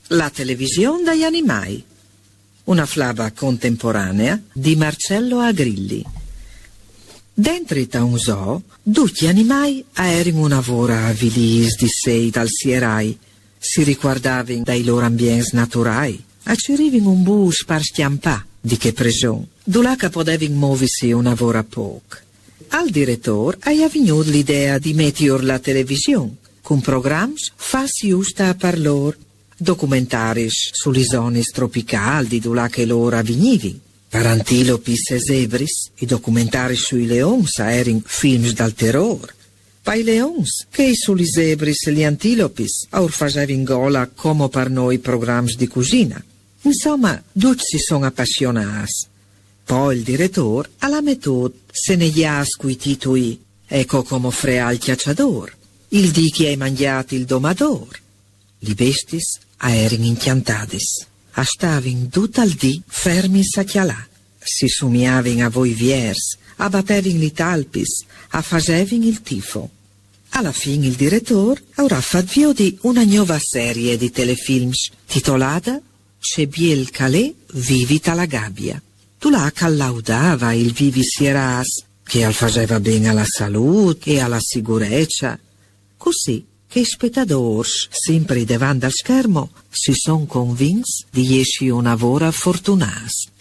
La televisione dagli animali. Una flava contemporanea di Marcello Agrilli. Dentro un zoo, tutti gli animali erano una vora vilis di sei dal sierai. Si riguardavano dai loro ambienti naturali. Accirivano un bus per schiampà di che pregion. Dulaca potevano muoversi una vora poco. Al direttore è venuta l'idea di mettere la televisione, con programmi fatti giusta per loro, documentari sulle zone tropicali di dove che loro avvenivano, per antilopis e zebris, i documentari sui leoni erano film dal terrore, per i leoni che sulle zebris e gli antilopis ora facevano gola come per noi programmi di cucina. Insomma, tutti si sono appassionati. Poi il direttore alla metode se ne jasco i titoli, ecco come frea il cacciatore, il di chi hai mangiato il domador. Li bestis erano inchiantatis, stavano tutto il dì fermi a chialà, si sumiavano a voi viers, abbattevano li talpis, facevano il tifo. Alla fine il direttore avrà fatto via di una nuova serie di telefilms titolata C'è Biel Calais vivita la gabbia. Tu la callaudava il vivi sieras, che al faceva bene alla salute e alla sicurezza. Così che i spettatori, sempre davanti al schermo, si sono convinti di essere una vora fortunata.